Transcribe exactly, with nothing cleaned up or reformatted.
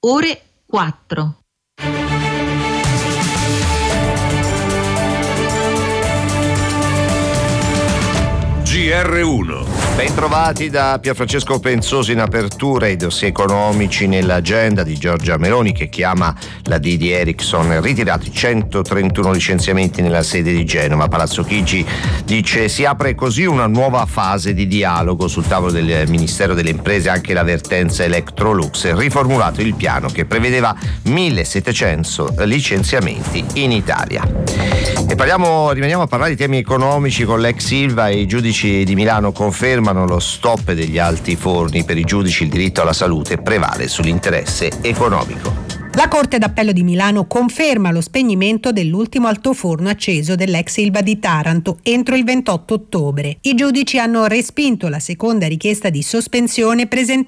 ore quattro. G R uno. Bentrovati da Pierfrancesco Penzoso. In apertura i dossier economici nell'agenda di Giorgia Meloni, che chiama la D di Ericsson. Ritirati centotrentuno licenziamenti nella sede di Genova. Palazzo Chigi dice si apre così una nuova fase di dialogo. Sul tavolo del Ministero delle Imprese anche l'avvertenza Electrolux. Riformulato il piano che prevedeva millesettecento licenziamenti in Italia. E parliamo, rimaniamo a parlare di temi economici con l'ex Ilva. I giudici di Milano confermano lo stop degli alti forni. Per i giudici il diritto alla salute prevale sull'interesse economico. La Corte d'Appello di Milano conferma lo spegnimento dell'ultimo altoforno acceso dell'ex Ilva di Taranto entro il ventotto ottobre. I giudici hanno respinto la seconda richiesta di sospensione presentata